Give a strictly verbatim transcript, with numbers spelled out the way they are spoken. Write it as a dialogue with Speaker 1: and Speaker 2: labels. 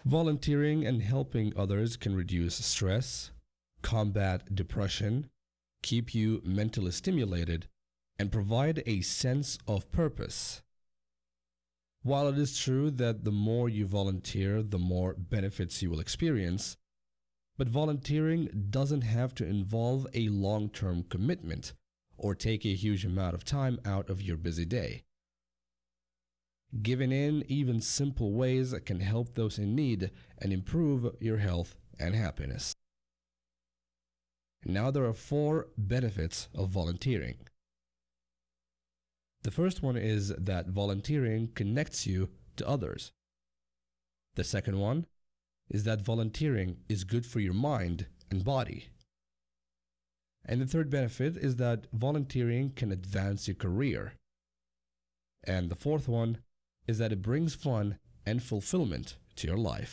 Speaker 1: Volunteering and helping others can reduce stress, combat depression, keep you mentally stimulated, and provide a sense of purpose. While it is true that the more you volunteer, the more benefits you will experience, but volunteering doesn't have to involve a long-term commitment or take a huge amount of time out of your busy day. Giving in even simple ways can help those in need and improve your health and happiness. Now there are four benefits of volunteering. The first one is that volunteering connects you to others. The second one is that volunteering is good for your mind and body. And the third benefit is that volunteering can advance your career. And the fourth one is that it brings fun and fulfillment to your life.